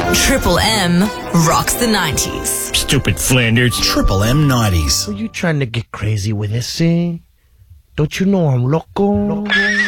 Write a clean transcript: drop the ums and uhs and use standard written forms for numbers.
Triple M rocks the 90s. Stupid Flanders. Triple M 90s. Are you trying to get crazy with this, eh? Don't you know I'm loco?